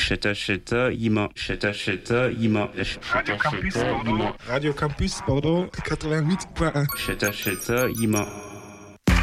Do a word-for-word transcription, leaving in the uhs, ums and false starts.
Cheta Cheta Ima Cheta Cheta Ima Radio Campus Bordeaux. Radio Campus Bordeaux quatre-vingt-huit point un. Cheta Cheta Ima